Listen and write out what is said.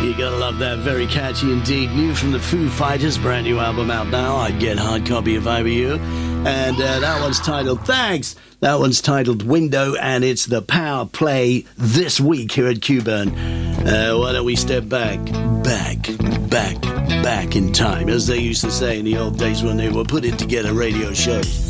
You gotta love that. Very catchy indeed. New from the Foo Fighters, brand new album out now. I'd get hard copy if I were you. And that one's titled Thanks. That one's titled Window, and it's the Power Play this week here at Q-Burn. Why don't we step back in time, as they used to say in the old days when they were putting together radio shows.